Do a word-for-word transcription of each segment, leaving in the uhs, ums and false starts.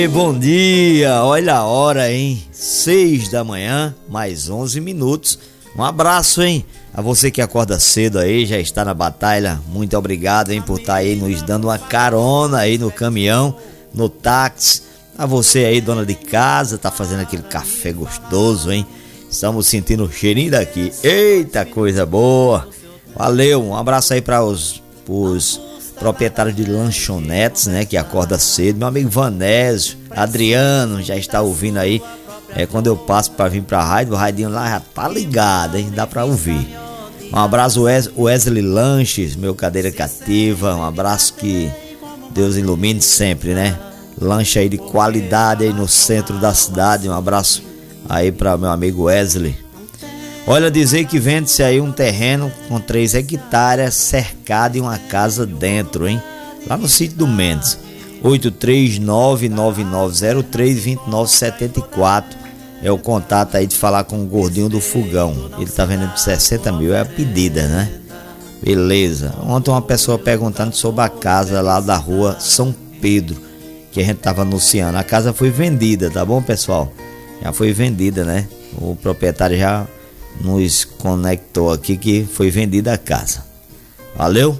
Bom dia, olha a hora, hein? Seis da manhã, mais onze minutos. Um abraço, hein? A você que acorda cedo aí, já está na batalha. Muito obrigado, hein, por estar aí nos dando uma carona aí no caminhão, no táxi. A você aí, dona de casa, tá fazendo aquele café gostoso, hein? Estamos sentindo o cheirinho daqui. Eita, coisa boa! Valeu, um abraço aí para os, os proprietários de lanchonetes, né, que acorda cedo. Meu amigo Vanésio, Adriano, já está ouvindo aí. É, quando eu passo para vir pra rádio, o radinho lá já tá ligado, hein? Dá pra ouvir. Um abraço, Wes- Wesley Lanches, meu cadeira cativa. Um abraço, que Deus ilumine sempre, né? Lanche aí de qualidade aí no centro da cidade. Um abraço aí para meu amigo Wesley. Olha, dizer que vende-se aí um terreno com três hectares cercado e uma casa dentro, hein? Lá no sítio do Mendes. oito três nove nove nove zero três dois nove sete quatro é o contato aí de falar com o gordinho do fogão. Ele tá vendendo por sessenta mil, é a pedida, né? Beleza. Ontem uma pessoa perguntando sobre a casa lá da rua São Pedro, que a gente tava anunciando. A casa foi vendida, tá bom, pessoal? Já foi vendida, né? O proprietário já nos conectou aqui que foi vendida a casa. Valeu?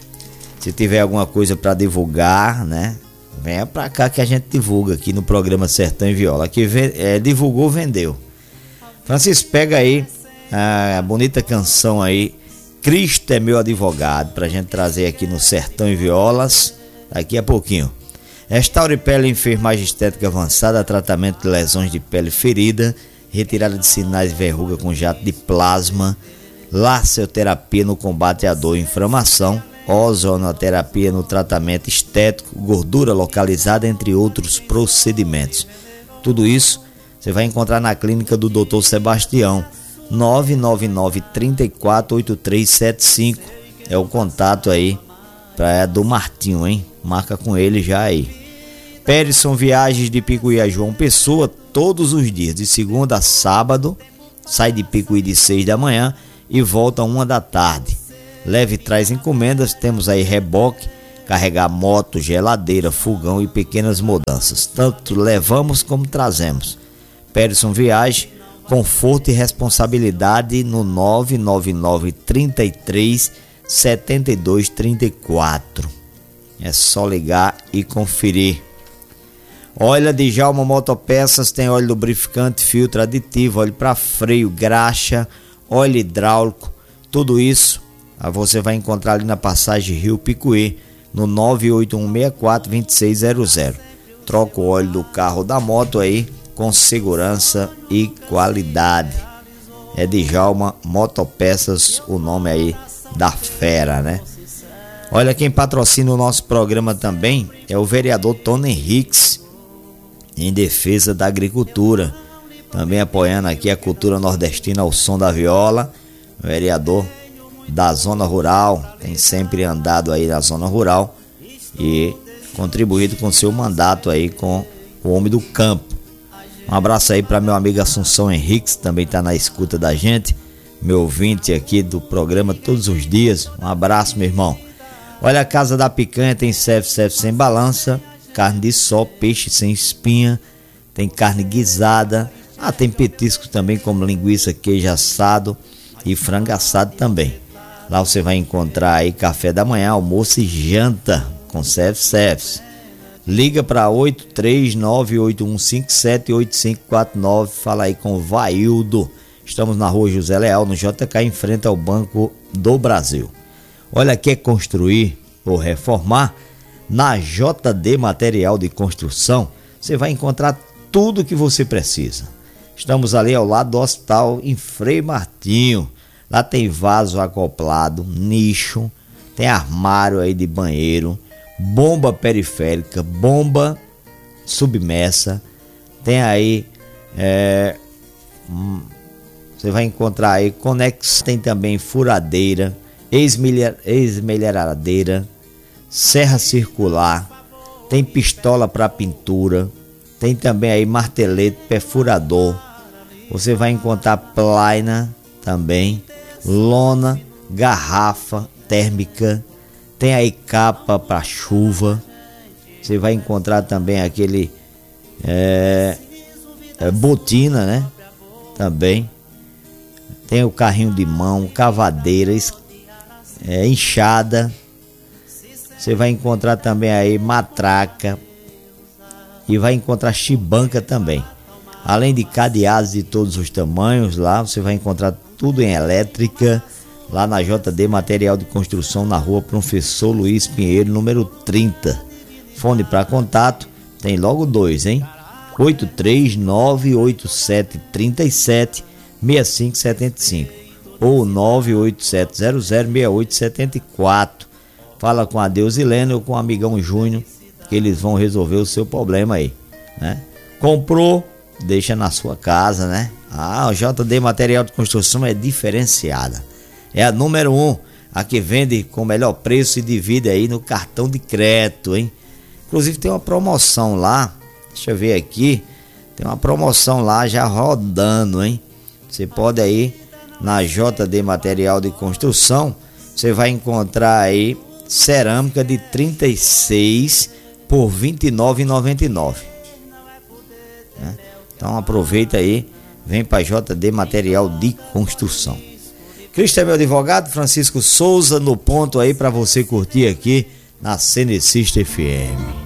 Se tiver alguma coisa para divulgar, né, venha pra cá que a gente divulga aqui no programa Sertão e Viola. Aqui é, divulgou, vendeu. Francisco, pega aí a bonita canção aí, Cristo é meu advogado, pra gente trazer aqui no Sertão e Violas daqui a pouquinho. Restaure pele, enfermagem estética avançada, tratamento de lesões de pele ferida, retirada de sinais de verruga com jato de plasma, laserterapia no combate à dor e inflamação, ozonoterapia no tratamento estético, gordura localizada, entre outros procedimentos. Tudo isso você vai encontrar na clínica do doutor Sebastião. Nove nove nove, três quatro, oito três sete cinco é o contato aí pra, do Martinho, hein? Marca com ele já aí. Perisson Viagens de Picuí a João Pessoa, todos os dias, de segunda a sábado, sai de Picuí de seis da manhã e volta uma da tarde. Leve e traz encomendas, temos aí reboque, carregar moto, geladeira, fogão e pequenas mudanças. Tanto levamos como trazemos. Perisson Viagem, conforto e responsabilidade no nove nove nove, três três, sete dois três quatro. É só ligar e conferir. Olha, Djalma Motopeças tem óleo lubrificante, filtro aditivo, óleo para freio, graxa, óleo hidráulico, tudo isso você vai encontrar ali na passagem Rio Picuí, no nove oito um seis quatro, dois seis zero zero. Troca o óleo do carro ou da moto aí com segurança e qualidade. É Djalma Motopeças, o nome aí da fera, né? Olha, quem patrocina o nosso programa também é o vereador Tony Henriques, em defesa da agricultura, também apoiando aqui a cultura nordestina ao som da viola. Vereador da zona rural, tem sempre andado aí na zona rural e contribuído com seu mandato aí com o homem do campo. Um abraço aí para meu amigo Assunção Henriques, também tá na escuta da gente, meu ouvinte aqui do programa todos os dias. Um abraço, meu irmão. Olha, a Casa da Picanha tem self-service sem balança, carne de sol, peixe sem espinha, tem carne guisada, ah, tem petiscos também como linguiça, queijo assado e frango assado também. Lá você vai encontrar aí café da manhã, almoço e janta com self-service. Liga para oito três nove oito um cinco sete oito cinco quatro nove, fala aí com o Vaildo. Estamos na rua José Leal, no J K, em frente ao Banco do Brasil. Olha, quer construir ou reformar? Na J D Material de Construção, você vai encontrar tudo o que você precisa. Estamos ali ao lado do hospital, em Frei Martinho. Lá tem vaso acoplado, nicho, tem armário aí de banheiro, bomba periférica, bomba submersa. Tem aí, é, hum, você vai encontrar aí conex, tem também furadeira, esmelharadeira, serra circular, tem pistola para pintura, tem também aí martelete, perfurador. Você vai encontrar plaina também, lona, garrafa térmica, tem aí capa para chuva. Você vai encontrar também aquele é, é, botina, né? Também. Tem o carrinho de mão, cavadeira, é, enxada. Você vai encontrar também aí matraca e vai encontrar chibanca também. Além de cadeados de todos os tamanhos, lá você vai encontrar tudo em elétrica, lá na J D Material de Construção, na rua Professor Luiz Pinheiro, número trinta. Fone para contato, tem logo dois, hein? oito três nove oito sete três sete seis cinco sete cinco ou nove oito sete zero zero seis oito sete quatro. Fala com a Deusilene ou com o amigão Júnior, que eles vão resolver o seu problema aí, né? Comprou, deixa na sua casa, né? Ah, o J D Material de Construção é diferenciada. É a número um, a que vende com melhor preço e divide aí no cartão de crédito, hein? Inclusive tem uma promoção lá, deixa eu ver aqui, tem uma promoção lá já rodando, hein? Você pode aí na J D Material de Construção, você vai encontrar aí cerâmica de trinta e seis por vinte e nove reais e noventa e nove centavos, né? Então aproveita aí, vem para J D Material de Construção. Cristian, meu advogado, Francisco Souza no ponto aí para você curtir aqui na Cenecista F M.